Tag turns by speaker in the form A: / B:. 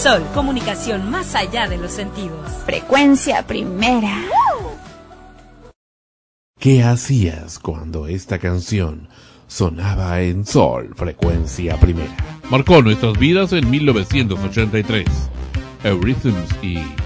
A: Sol, comunicación más allá de los sentidos.
B: Frecuencia Primera.
C: ¿Qué hacías cuando esta canción sonaba en Sol, Frecuencia Primera?
D: Marcó nuestras vidas en 1983. Eurythms y